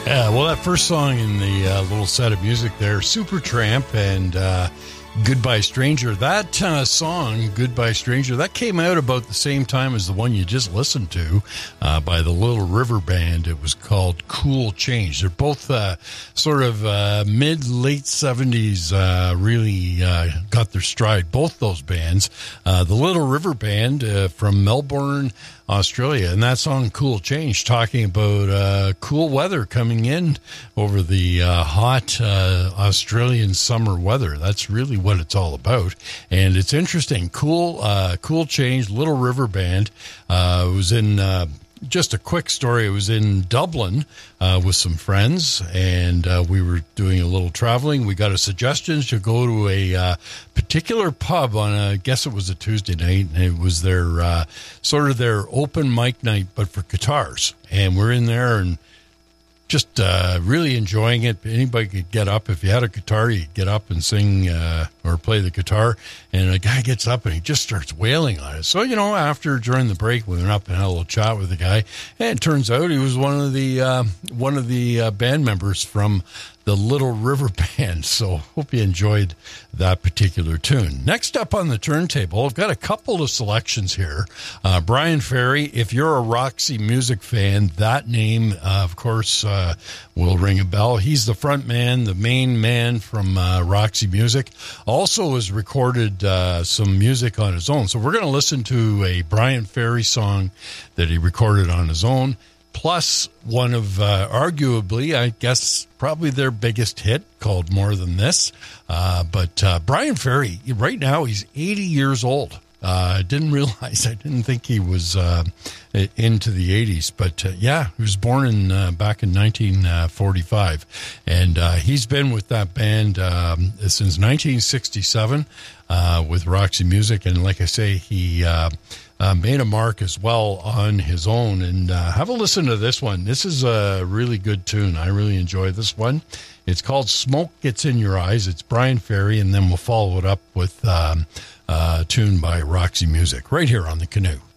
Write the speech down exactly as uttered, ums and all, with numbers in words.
Yeah, well, that first song in the uh, little set of music there, Supertramp and uh, Goodbye Stranger. That uh, song, Goodbye Stranger, that came out about the same time as the one you just listened to uh, by the Little River Band. It was called Cool Change. They're both uh, sort of uh, mid-late seventies, uh, really uh, got their stride, both those bands. Uh, the Little River Band uh, from Melbourne, Australia, and that song Cool Change, talking about uh, cool weather coming in over the uh, hot uh, Australian summer weather. That's really what it's all about. And it's interesting. Cool uh, Cool Change, Little River Band, uh, was in uh, just a quick story. It was in Dublin uh, with some friends, and uh, we were doing a little traveling. We got a suggestion to go to a uh, particular pub on, a, I guess it was a Tuesday night, and it was their uh, sort of their open mic night, but for guitars. And we're in there and just uh, really enjoying it. Anybody could get up. If you had a guitar, you could get up and sing uh, or play the guitar. And a guy gets up and he just starts wailing on it. So, you know, after, during the break, we went up and had a little chat with the guy. And it turns out he was one of the uh, one of the uh, band members from the Little River Band. So hope you enjoyed that particular tune. Next up on the turntable, I've got a couple of selections here. Uh, Bryan Ferry, if you're a Roxy Music fan, that name, uh, of course, uh, will ring a bell. He's the front man, the main man from uh, Roxy Music. Also has recorded uh, some music on his own. So we're going to listen to a Bryan Ferry song that he recorded on his own, plus one of uh, arguably, I guess, probably their biggest hit called More Than This. Uh, but uh, Bryan Ferry, right now, he's eighty years old. I uh, didn't realize, I didn't think he was uh, into the eighties. But uh, yeah, he was born in uh, back in nineteen forty-five. And uh, he's been with that band um, since nineteen sixty-seven uh, with Roxy Music. And like I say, he... Uh, Uh, made a mark as well on his own. And uh, have a listen to this one. This is a really good tune. I really enjoy this one. It's called Smoke Gets in Your Eyes. It's Bryan Ferry, and then we'll follow it up with um, a tune by Roxy Music right here on The Canoe.